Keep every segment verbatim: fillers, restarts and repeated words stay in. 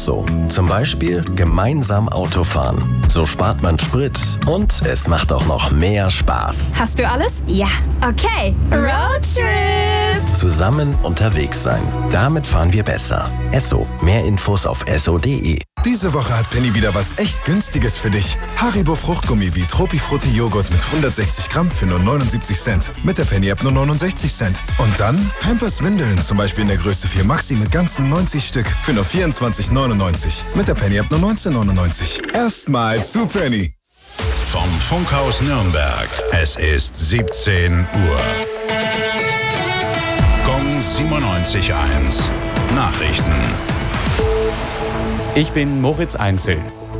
so. Zum Beispiel gemeinsam Autofahren. So spart man Sprit und es macht auch noch mehr Spaß. Hast du alles? Ja. Okay. Roadtrip! Zusammen unterwegs sein. Damit fahren wir besser. Esso. Mehr Infos auf esso punkt de. Diese Woche hat Penny wieder was echt Günstiges für dich. Haribo Fruchtgummi wie Tropifrutti Joghurt mit hundertsechzig Gramm für nur neunundsiebzig Cent. Mit der Penny-App nur neunundsechzig Cent. Und dann Pampers Windeln, zum Beispiel in der Größe vier Maxi mit ganzen neunzig Stück für nur vierundzwanzig neunundneunzig. Mit der Penny-App nur neunzehn neunundneunzig. Erstmal zu Penny. Vom Funkhaus Nürnberg. Es ist siebzehn Uhr. Gong siebenundneunzig Komma eins. Nachrichten. Ich bin Moritz Einzel.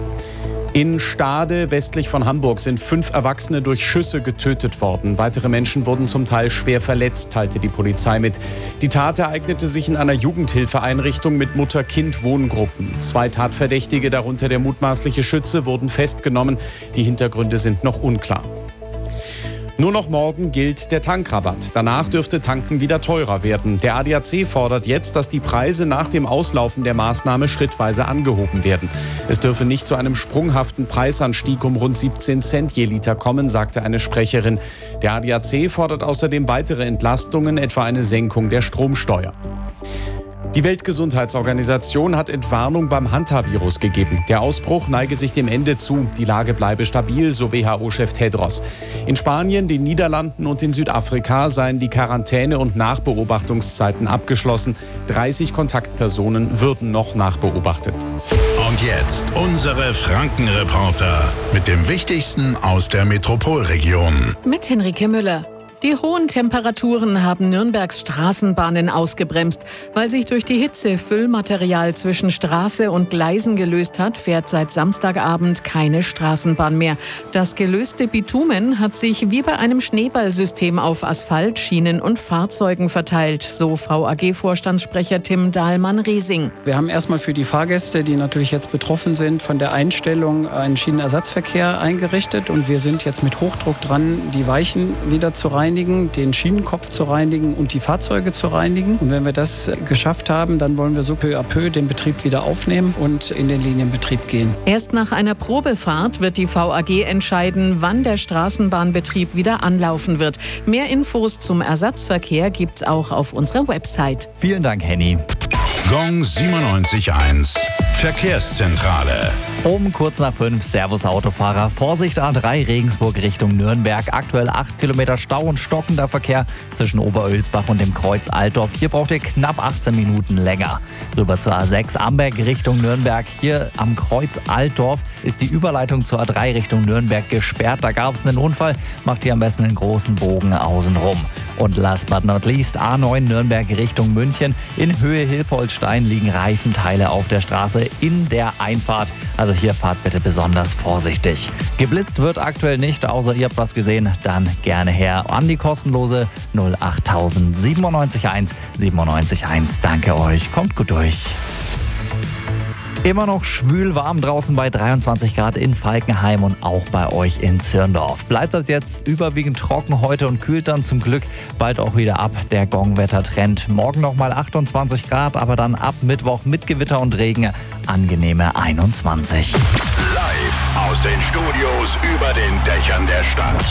In Stade, westlich von Hamburg, sind fünf Erwachsene durch Schüsse getötet worden. Weitere Menschen wurden zum Teil schwer verletzt, teilte die Polizei mit. Die Tat ereignete sich in einer Jugendhilfeeinrichtung mit Mutter-Kind-Wohngruppen. Zwei Tatverdächtige, darunter der mutmaßliche Schütze, wurden festgenommen. Die Hintergründe sind noch unklar. Nur noch morgen gilt der Tankrabatt. Danach dürfte Tanken wieder teurer werden. Der A D A C fordert jetzt, dass die Preise nach dem Auslaufen der Maßnahme schrittweise angehoben werden. Es dürfe nicht zu einem sprunghaften Preisanstieg um rund siebzehn Cent je Liter kommen, sagte eine Sprecherin. Der A D A C fordert außerdem weitere Entlastungen, etwa eine Senkung der Stromsteuer. Die Weltgesundheitsorganisation hat Entwarnung beim Hantavirus gegeben. Der Ausbruch neige sich dem Ende zu. Die Lage bleibe stabil, so W H O-Chef Tedros. In Spanien, den Niederlanden und in Südafrika seien die Quarantäne- und Nachbeobachtungszeiten abgeschlossen. dreißig Kontaktpersonen würden noch nachbeobachtet. Und jetzt unsere Franken-Reporter mit dem Wichtigsten aus der Metropolregion. Mit Henrike Müller. Die hohen Temperaturen haben Nürnbergs Straßenbahnen ausgebremst. Weil sich durch die Hitze Füllmaterial zwischen Straße und Gleisen gelöst hat, fährt seit Samstagabend keine Straßenbahn mehr. Das gelöste Bitumen hat sich wie bei einem Schneeballsystem auf Asphalt, Schienen und Fahrzeugen verteilt, so V A G-Vorstandssprecher Tim Dahlmann-Riesing. Wir haben erstmal für die Fahrgäste, die natürlich jetzt betroffen sind, von der Einstellung einen Schienenersatzverkehr eingerichtet. Und wir sind jetzt mit Hochdruck dran, die Weichen wieder zu reinigen, den Schienenkopf zu reinigen und die Fahrzeuge zu reinigen. Und wenn wir das geschafft haben, dann wollen wir so peu à peu den Betrieb wieder aufnehmen und in den Linienbetrieb gehen. Erst nach einer Probefahrt wird die V A G entscheiden, wann der Straßenbahnbetrieb wieder anlaufen wird. Mehr Infos zum Ersatzverkehr gibt's auch auf unserer Website. Vielen Dank, Henny. Gong siebenundneunzig Komma eins. Verkehrszentrale. Um kurz nach fünf, Servus Autofahrer. Vorsicht A drei Regensburg Richtung Nürnberg. Aktuell acht Kilometer Stau und stockender Verkehr zwischen Oberölsbach und dem Kreuz Altdorf. Hier braucht ihr knapp achtzehn Minuten länger. Rüber zur A sechs Amberg Richtung Nürnberg. Hier am Kreuz Altdorf ist die Überleitung zur A drei Richtung Nürnberg gesperrt. Da gab es einen Unfall. Macht ihr am besten einen großen Bogen außenrum. Und last but not least, A neun Nürnberg Richtung München. In Höhe Hilpoltstein liegen Reifenteile auf der Straße in der Einfahrt. Also hier fahrt bitte besonders vorsichtig. Geblitzt wird aktuell nicht, außer ihr habt was gesehen, dann gerne her an die kostenlose null acht tausend siebenundneunzig eins siebenundneunzig eins. Danke euch, kommt gut durch. Immer noch schwül warm draußen bei dreiundzwanzig Grad in Falkenheim und auch bei euch in Zirndorf. Bleibt das jetzt überwiegend trocken heute und kühlt dann zum Glück bald auch wieder ab. Der Gongwettertrend. Morgen nochmal achtundzwanzig Grad, aber dann ab Mittwoch mit Gewitter und Regen angenehme einundzwanzig. Live aus den Studios über den Dächern der Stadt.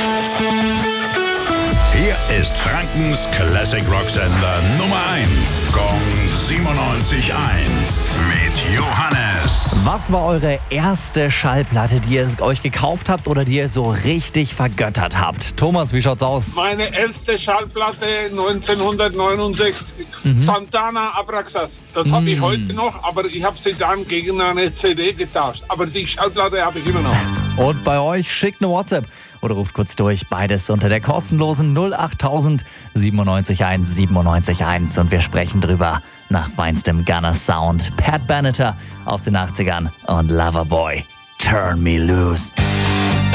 Hier ist Frankens Classic Rock Sender Nummer eins. Gong siebenundneunzig Komma eins mit Johannes. Was war eure erste Schallplatte, die ihr euch gekauft habt oder die ihr so richtig vergöttert habt? Thomas, wie schaut's aus? Meine erste Schallplatte neunzehnhundertneunundsechzig, mhm. Santana Abraxas. Das mhm. habe ich heute noch, aber ich habe sie dann gegen eine C D getauscht. Aber die Schallplatte habe ich immer noch. Und bei euch schickt eine WhatsApp oder ruft kurz durch. Beides unter der kostenlosen null acht tausend siebenundneunzig eins siebenundneunzig eins. Und wir sprechen drüber nach feinstem Gunner Sound. Pat Benatar aus den achtzigern und Loverboy. Turn Me Loose.